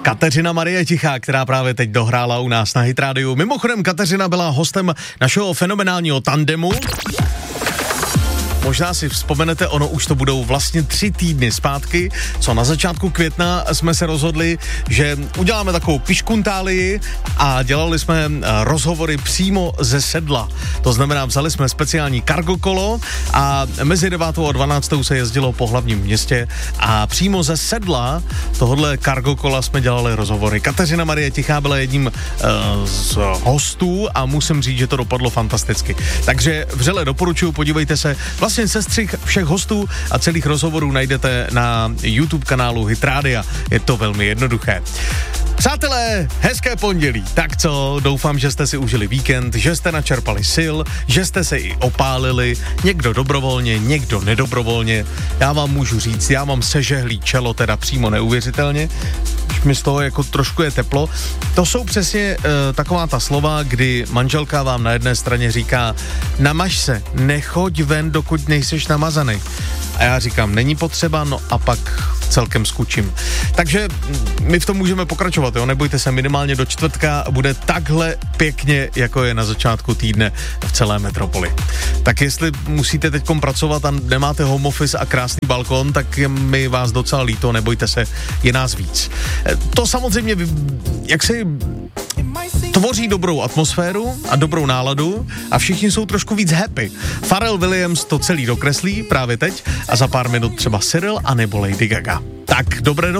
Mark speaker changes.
Speaker 1: Kateřina Marie Tichá, která právě teď dohrála u nás na Hit Radio. Mimochodem, Kateřina byla hostem našeho fenomenálního tandemu. Možná si vzpomenete, ono už to budou vlastně 3 týdny zpátky, co na začátku května jsme se rozhodli, že uděláme takovou piškuntálii a dělali jsme rozhovory přímo ze sedla. To znamená, vzali jsme speciální cargo kolo a mezi 9. a 12. se jezdilo po hlavním městě a přímo ze sedla tohodle cargo kola jsme dělali rozhovory. Kateřina Marie Tichá byla jedním z hostů a musím říct, že to dopadlo fantasticky. Takže vřele doporučuji, podívejte se. Vlastně sestřih všech hostů a celých rozhovorů najdete na YouTube kanálu Hit Rádia. Je to velmi jednoduché. Přátelé, hezké pondělí. Tak co, doufám, že jste si užili víkend, že jste načerpali sil, že jste se i opálili, někdo dobrovolně, někdo nedobrovolně. Já vám můžu říct, já mám sežehlý čelo, teda přímo neuvěřitelně, už mi z toho jako trošku je teplo. To jsou přesně taková ta slova, kdy manželka vám na jedné straně říká, namaž se, nechoď ven, dokud nejseš namazaný. A já říkám, není potřeba, no a pak celkem skučím. Takže my v tom můžeme pokračovat, jo? Nebojte se, minimálně do čtvrtka bude takhle pěkně, jako je na začátku týdne v celé metropoli. Tak jestli musíte teďkom pracovat a nemáte home office a krásný balkon, tak je mi vás docela líto, nebojte se, je nás víc. To samozřejmě, jak si tvoří dobrou atmosféru a dobrou náladu a všichni jsou trošku víc happy. Pharrell Williams to celý dokreslí právě teď a za pár minut třeba Cyril a nebo Lady Gaga. Tak, dobré